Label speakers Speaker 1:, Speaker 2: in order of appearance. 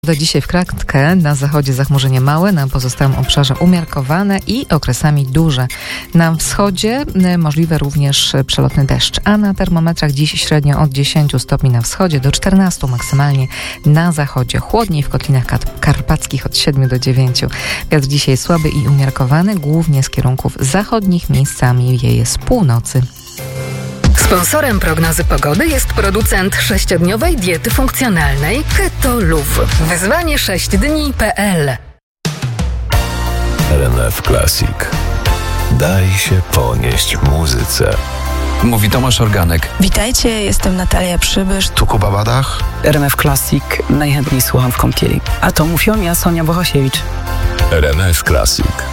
Speaker 1: Dzisiaj w kratkę, na zachodzie zachmurzenie małe, na pozostałym obszarze umiarkowane i okresami duże. Na wschodzie możliwe również przelotny deszcz, a na termometrach dziś średnio od 10 stopni na wschodzie do 14 maksymalnie na zachodzie. Chłodniej w kotlinach karpackich od 7 do 9. Wiatr dzisiaj słaby i umiarkowany, głównie z kierunków zachodnich, miejscami wieje z północy.
Speaker 2: Sponsorem prognozy pogody jest producent 6-dniowej diety funkcjonalnej Keto Luv. Wyzwanie 6dni.pl.
Speaker 3: RMF Classic. Daj się ponieść muzyce.
Speaker 4: Mówi Tomasz Organek.
Speaker 5: Witajcie, jestem Natalia Przybysz.
Speaker 6: Tu Kuba Badach.
Speaker 7: RMF Classic. Najchętniej słucham w kąpieli. A to mówią ja, Sonia Bohosiewicz.
Speaker 3: RMF Classic.